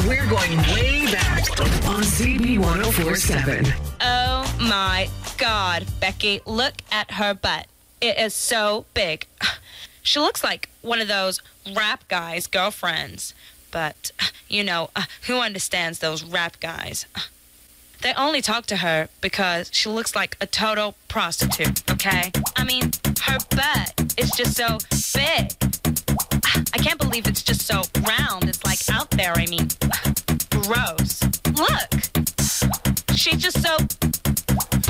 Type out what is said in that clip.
We're going way back on CB 1047. Oh my God, Becky, look at her butt. It is so big. She looks like one of those rap guys' girlfriends. But, who understands those rap guys? They only talk to her because she looks like a total prostitute, okay? I mean, her butt is just so big. I can't believe it's just so round. It's like out there, I mean, gross. Look.